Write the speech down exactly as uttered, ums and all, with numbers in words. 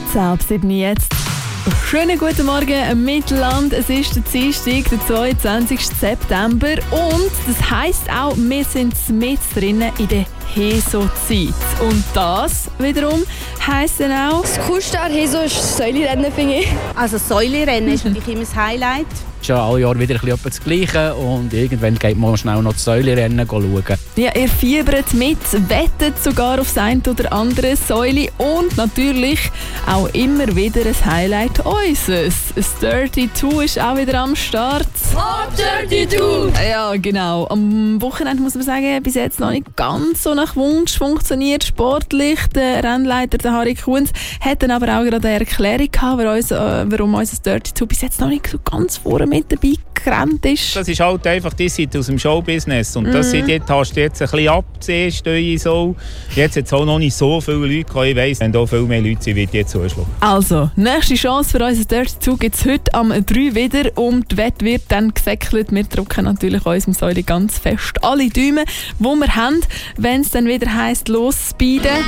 zehn ab sieben jetzt. Schönen guten Morgen Mittelland. Es ist der Dienstag, der zweiundzwanzigsten September. Und das heisst auch, wir sind mit drinnen in der Heso-Zeit. Und das wiederum heisst dann auch... Das coolste an Heso ist das Säulerennen, finde ich. Also Säulerennen ist natürlich immer das Highlight. Es ist ja alle Jahre wieder ein bisschen das Gleiche und irgendwann geht man schnell noch das Säulerennen schauen. Ja, ihr fiebert mit, wettet sogar auf das eine oder andere Säule und natürlich auch immer wieder ein Highlight unseres. Das Dirty Two ist auch wieder am Start. Hot Dirty Two! Ja, genau. Am Wochenende muss man sagen, bis jetzt noch nicht ganz so nach Wunsch funktioniert sportlich. Der Rennleiter, der Harry Kunz, hat dann aber auch gerade eine Erklärung gehabt, warum, uns, äh, warum unser Dirty Two bis jetzt noch nicht so ganz vorne mit dabei gerannt ist. Das ist halt einfach die Seite aus dem Showbusiness und das Mhm. dort hast du jetzt ein bisschen abgesehen, Steuer so. Jetzt hat es auch noch nicht so viele Leute gehabt. Ich weiss, wenn da viel mehr Leute sind, wird jetzt zuschlagen. Also, nächste Chance für unser Dirty Two gibt es heute am drei wieder und die Wette wird dann gesäckelt. Wir drücken natürlich unserem Säule ganz fest alle Däume, die wir haben, wenn es dann wieder heisst, los speeden.